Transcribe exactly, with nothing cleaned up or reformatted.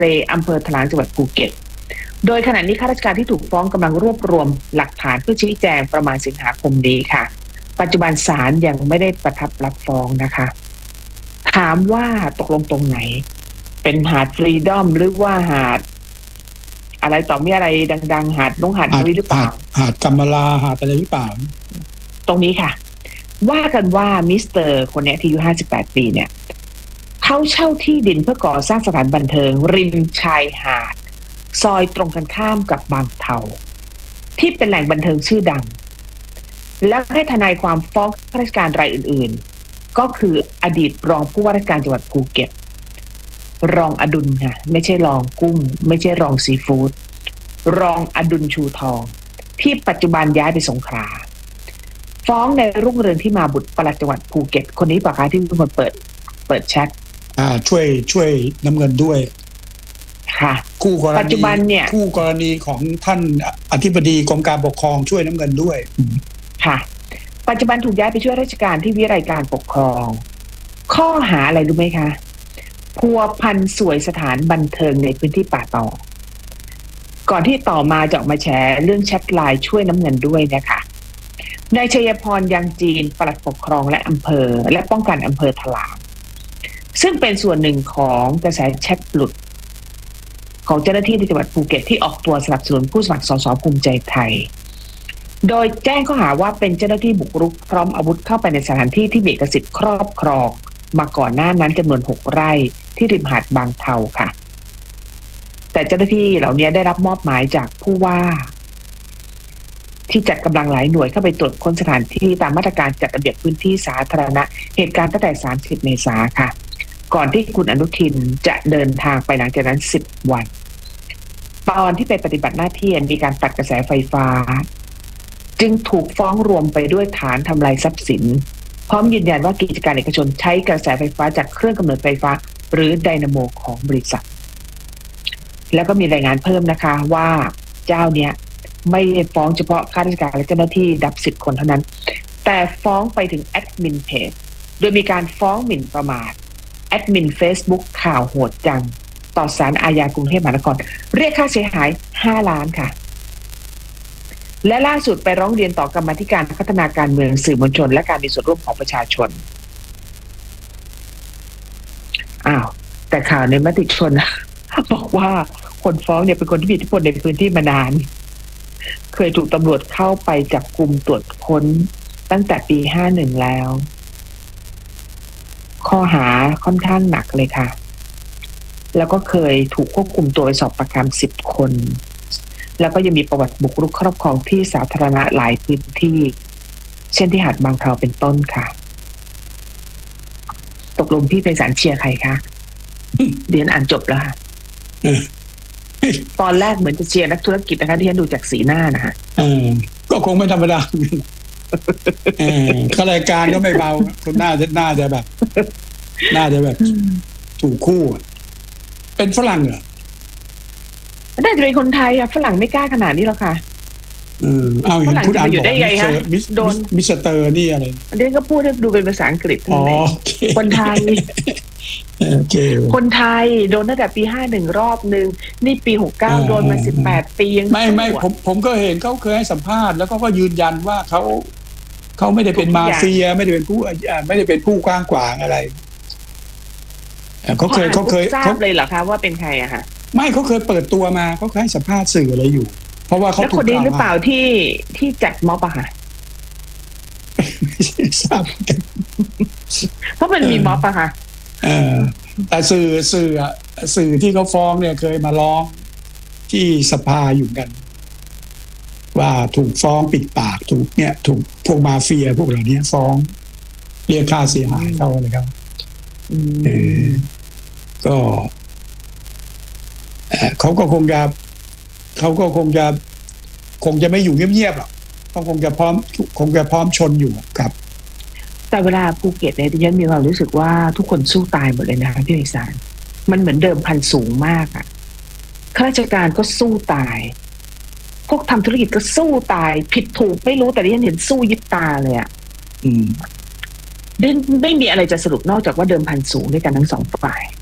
เลอำเภอถลางจังหวัดภูเก็ตโดยขณะนี้ข้าราชการที่ถูกฟ้องกำลังรวบรวมหลักฐานเพื่อชี้แจงประมาณสิงหาคมนี้ค่ะปัจจุบันศาลยังไม่ได้ประทับรับฟ้องนะคะถามว่าตกลงตรงไหนเป็นหาดฟรีดอมหรือว่าหาดอะไรต่อมีอะไรดังๆหาดน้องหาดนี้หรือเปล่าหาดกัมมาลาหาดอะไรหรือเปล่าตรงนี้ค่ะว่ากันว่ามิสเตอร์คนนี้ที่อายุห้าสิบแปดปีเนี่ยเขาเช่าที่ดินเพื่อก่อสร้างสถานบันเทิงริมชายหาดซอยตรงกันข้ามกับบางเทาที่เป็นแหล่งบันเทิงชื่อดังแล้วให้ทนายความฟ้องข้าราชการรายอื่นๆก็คืออดีตรองผู้ว่าราชการจังหวัดภูเก็ตรองอดุลค่ะไม่ใช่รองกุ้งไม่ใช่รองซีฟู้ดรองอดุลชูทองที่ปัจจุบันย้ายไปสงขลาฟ้องในรุ่งเรืองที่มาบุตรปลัดจังหวัดภูเก็ตคนนี้ปะคะที่เป็นคนเปิดเปิดแชทอ่าช่วยช่วยน้ำเงินด้วยค่ะคู่กรณีปัจจุบันเนี่ยคู่กรณีของท่านอธิบดีกรมการปกครองช่วยน้ำเงินด้วยค่ะปัจจุบันถูกย้ายไปช่วยราชการที่วิไลการปกครองข้อหาอะไรรู้ไหมคะพัวพันสวยสถานบันเทิงในพื้นที่ป่าตองก่อนที่ต่อมาจะออกมาแฉเรื่องแชทไลน์ช่วยน้ำเงินด้วยนะคะนายชัยพรยังจีนปลัดปกครองและอำเภอและป้องกันอำเภอถลางซึ่งเป็นส่วนหนึ่งของกระแสแชทหลุดของเจ้าหน้าที่ในจังหวัดภูเก็ตที่ออกตัวสนับสนุนผู้สมัครสสภูมิใจไทยโดยแจ้งข้อหาว่าเป็นเจ้าหน้าที่บุกรุกพร้อมอาวุธเข้าไปในสถานที่ที่มีเอกสิทธิ์ครอบครองมาก่อนหน้านั้นจำนวนหกไร่ที่ริมหาดบางเทาค่ะแต่เจ้าหน้าที่เหล่านี้ได้รับมอบหมายจากผู้ว่าที่จัดกำลังหลายหน่วยเข้าไปตรวจค้นสถานที่ตามมาตรการจัดระเบียบพื้นที่สาธารณะเหตุการณ์ตั้งแต่สามสิบเมษายนค่ะก่อนที่คุณอนุทินจะเดินทางไปหลังจากนั้นสิบวันตอนที่ไปปฏิบัติหน้าที่มีการตัดกระแสไฟฟ้าจึงถูกฟ้องรวมไปด้วยฐานทำลายทรัพย์สินพร้อมยืนยันว่ากิจการเอกชนใช้กระแสไฟฟ้าจากเครื่องกำเนิดไฟฟ้าหรือไดนาโมของบริษัทแล้วก็มีรายงานเพิ่มนะคะว่าเจ้าเนี้ยไม่ได้ฟ้องเฉพาะข้าราชการและเจ้าหน้าที่ดับสิบคนเท่านั้นแต่ฟ้องไปถึงแอดมินเพจโดยมีการฟ้องหมิ่นประมาทแอดมิน Facebook ข่าวโหดจังต่อศาลอาญากรุงเทพมหานครเรียกค่าเสียหายห้าล้านค่ะและล่าสุดไปร้องเรียนต่อกรรมาธิการพัฒนาการเมืองสื่อมวลชนและการมีส่วนร่วมของประชาชนอ้าวแต่ข่าวในมติชนบอกว่าคนฟ้องเนี่ยเป็นคนที่มีอิทธิพลในพื้นที่มานานเคยถูกตำรวจเข้าไปจับกุมตรวจค้นตั้งแต่ปีห้าสิบเอ็ดแล้วข้อหาค่อนข้างหนักเลยค่ะแล้วก็เคยถูกควบคุมตัวไปสอบปากคำสิบคนแล้วก็ยังมีประวัติบุกรุกครอบครองที่สาธารณะหลายพื้นที่เช่นที่หาดบางเทาเป็นต้นค่ะตกลงพี่ไพศาลเชียร์ใครคะเรียนอ่านจบแล้วค่ะตอนแรกเหมือนจะเชียร์นักธุรกิจนะคะที่ฉันดูจากสีหน้านะฮะก็คงไม่ธรรมดาข้ารายการก็ไม่เบาคุณน่าจะน่าจะแบบน่าจะแบบถูกคู่เป็นฝรั่งเหรอน่าจะเป็นคนไทยอะฝรั่งไม่กล้าขนาดนี้หรอกค่ะเออเอาอย่างพูดอ่านบอกโดนมิสเตอร์นี่อะไรอันนี้ก็พูดให้ดูเป็นภาษาอังกฤษทั้งนั้นคนไทยคนไทยโดนตั้งแต่ปีห้าสิบเอ็ดรอบนึงนี่ปีหกสิบเก้าโดนมาสิบแปดปียังไม่ไม่ผมผมก็เห็นเขาเคยให้สัมภาษณ์แล้วก็ยืนยันว่าเขาเขาไม่ได้เป็นมาเฟียไม่ได้เป็นผู้ไม่ได้เป็นผู้กว้างขวางอะไรเขาเคยเขาเคยทราบเลยเหรอคะว่าเป็นใครอะค่ะไม่เขาเคยเปิดตัวมาเขาเคยให้สัมภาษณ์สื่ออะไรอยู่เพราะว่าเขาถูกคนนี้หรือเปล่าที่ที่จัดม็อบอะค่ะทราบเพราะมันมีม็อบอะค่ะเออแต่สื่อสื่อสื่อที่เขาฟ้องเนี่ยเคยมาร้องที่สภาอยู่กันว่าถูกฟ้องปิดปากถูกเนี่ยถูกพวกมาเฟียพวกเหล่านี้ฟ้องเรียกค่าเสียหายเขาเลยครับเออก็เขาก็คงจะเขาก็คงจะคงจะไม่อยู่เงียบๆหรอกเขาคงจะพร้อมคงจะพร้อมชนอยู่ครับแต่เวลาภูเก็ตเนี่ยดิฉันมีความรู้สึกว่าทุกคนสู้ตายหมดเลยนะคะพี่ไพศาลมันเหมือนเดิมพันสูงมากอ่ะข้าราชการก็สู้ตายพวกทำธุรกิจก็สู้ตายผิดถูกไม่รู้แต่ดิฉันเห็นสู้ยิบตาเลยอ่ะอืมไม่มีอะไรจะสรุปนอกจากว่าเดิมพันสูงด้วยกันทั้งสองฝ่าย